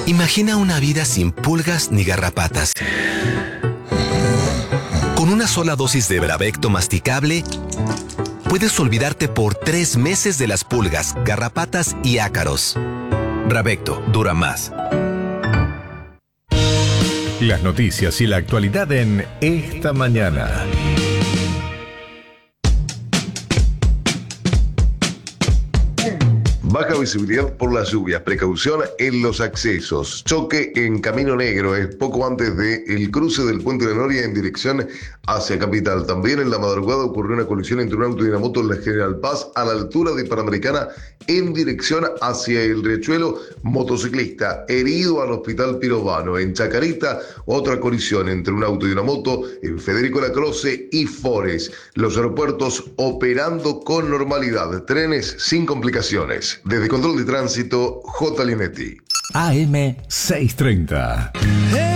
Imagina una vida sin pulgas ni garrapatas. Con una sola dosis de Bravecto masticable, puedes olvidarte por 3 meses de las pulgas, garrapatas y ácaros. Bravecto dura más. Las noticias y la actualidad en Esta Mañana. Baja visibilidad por las lluvias, precaución en los accesos. Choque en Camino Negro, es poco antes del cruce del Puente de Noria en dirección hacia Capital. También en la madrugada ocurrió una colisión entre un auto y una moto en la General Paz a la altura de Panamericana en dirección hacia el Riachuelo. Motociclista herido al Hospital Pirovano. En Chacarita, otra colisión entre un auto y una moto en Federico Lacroce y Forés. Los aeropuertos operando con normalidad. Trenes sin complicaciones. Desde Control de Tránsito, J. Linetti. AM 630.